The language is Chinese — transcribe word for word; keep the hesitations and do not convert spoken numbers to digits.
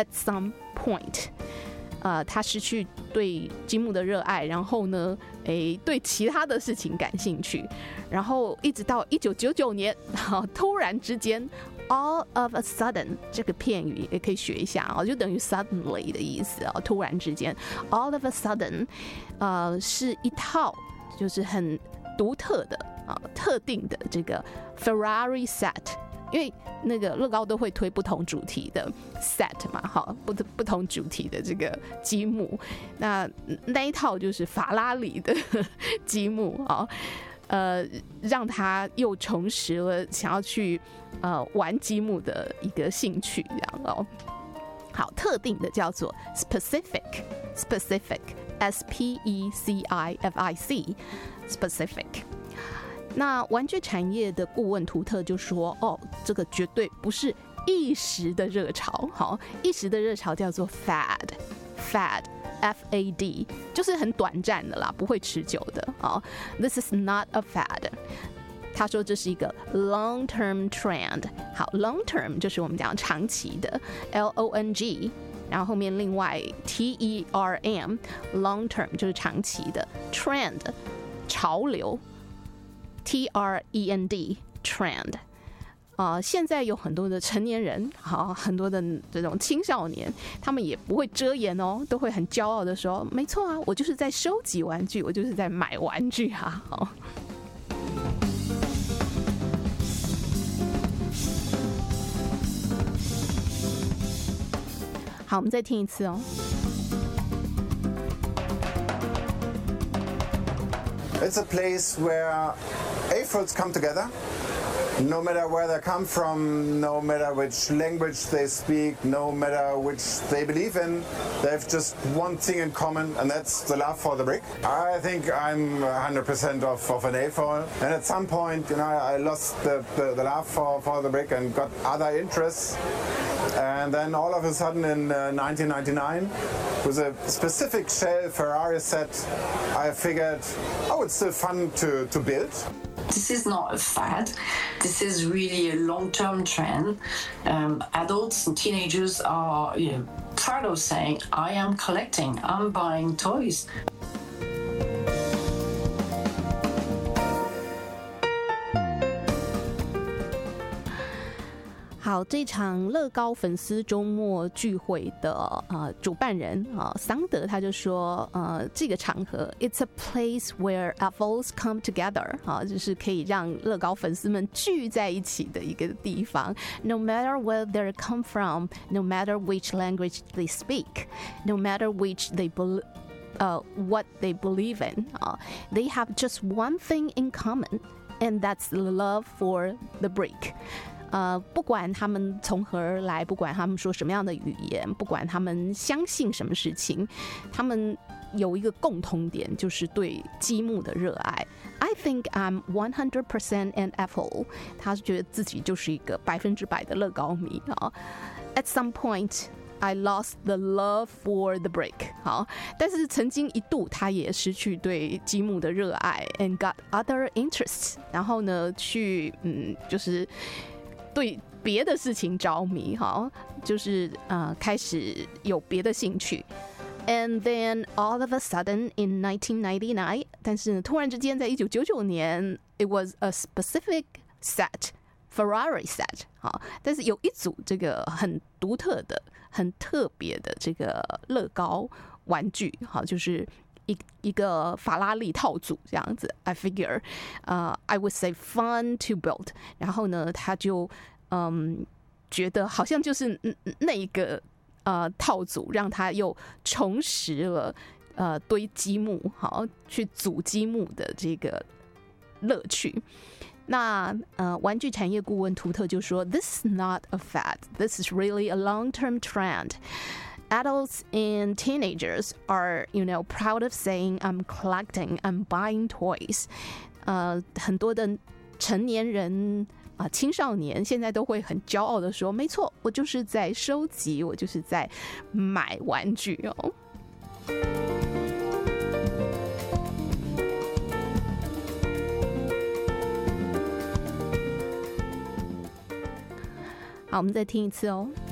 at some point， 呃，他失去对积木的热爱，然后呢，诶，对其他的事情感兴趣，然后一直到一九九九年，好，突然之间 ，all of a sudden 这个片语也可以学一下啊，就等于 suddenly 的意思啊，突然之间 ，all of a sudden， 呃，是一套就是很独特的啊、特定的这个 Ferrari set。因为那个乐高都会推不同主题的 set 嘛，好，不不同主题的这个积木，那那一套就是法拉利的积木啊，呃，让他又重拾了想要去呃玩积木的一个兴趣，这样哦。好，特定的叫做 specific specific S P E C I F I C specific。那玩具产业的顾问图特就说：“哦，这个绝对不是一时的热潮，好，一时的热潮叫做 fad，fad F A D， 就是很短暂的啦，不会持久的。好 ，This is not a fad。”他说这是一个 long-term trend。好 ，long term 就是我们讲长期的 ，L O N G。然后后面另外 T E R M，long term 就是长期的 trend 潮流。T R E N D trend， 啊、呃，现在有很多的成年人，好，很多的这种青少年，他们也不会遮掩哦，都会很骄傲的说，没错啊，我就是在收集玩具，我就是在买玩具啊，好。好，我们再听一次哦。 It's a place where aphids come together, no matter where they come from, no matter which language they speak, no matter which they believe in, they have just one thing in common, and that's the love for the brick. I think I'm one hundred percent of, of an aphid, and at some point, you know, I lost the, the, the love for, for the brick and got other interests. And then all of a sudden in uh, nineteen ninety-nine, with a specific shell Ferrari set, I figured, oh, it's still fun to, to build. This is not a fad. This is really a long-term trend. Um, adults and teenagers are, you know, tired of saying, I am collecting, I'm buying toys. 好，这场乐高粉丝周末聚会的呃主办人啊、呃、桑德他就说，呃这个场合 it's a place where apples come together 啊，就是可以让乐高粉丝们聚在一起的一个地方。No matter where they come from, no matter which language they speak, no matter which they believe. Uh, what they believe in, uh, they have just one thing in common, and that's the love for the brick. 呃，不管他们从何而来，不管他们说什么样的语言，不管他们相信什么事情，他们有一个共同点，就是对积木的热爱。I think I'm one hundred percent an apple。他觉得自己就是一个百分之百的乐高迷啊。At some point.I lost the love for the brick. 好，但是曾经一度他也失去对积木的热爱 and got other interests. 然后呢，去嗯，就是对别的事情着迷，哈，就是呃开始有别的兴趣。And then all of a sudden in nineteen ninety-nine, 但是呢突然之间在一九九九年 it was a specific set.Ferrari set 好，但是有一组这个很独特的、很特别的这个乐高玩具，好，就是一一个法拉利套组这样子。I figure, 呃、uh, I would say fun to build。然后呢，他就嗯觉得好像就是那一个呃套组让他又重拾了呃堆积木，好去组积木的这个乐趣。那呃，玩具产业顾问图特就说 ，This is not a fad. This is really a long-term trend. Adults and teenagers are, you know, proud of saying, "I'm collecting, I'm buying toys." 呃，很多的成年人啊、呃，青少年现在都会很骄傲的说，没错，我就是在收集，我就是在买玩具哦。好，我们再听一次哦。